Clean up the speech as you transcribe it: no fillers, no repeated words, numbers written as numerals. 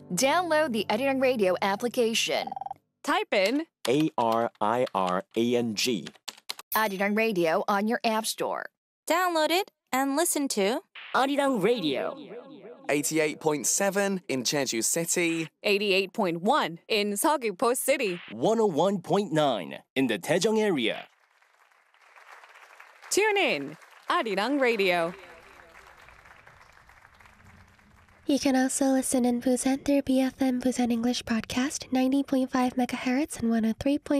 Download the Arirang Radio application. Type in ARIRANG. Arirang Radio on your app store. Download it and listen to Arirang Radio. 88.7 in Jeju City. 88.1 in Seogwipo City. 101.9 in the Daejeong area. Tune in, Arirang Radio. You can also listen in Busan through BFM Busan English Podcast 90.5 MHz and 103.9